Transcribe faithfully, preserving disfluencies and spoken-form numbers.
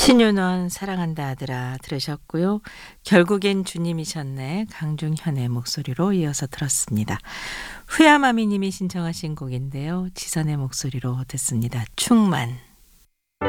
신윤원 사랑한다 아들아 들으셨고요. 결국엔 주님이셨네 강중현의 목소리로 이어서 들었습니다. 후야마미 님이 신청하신 곡인데요. 지선의 목소리로 듣습니다. 충만.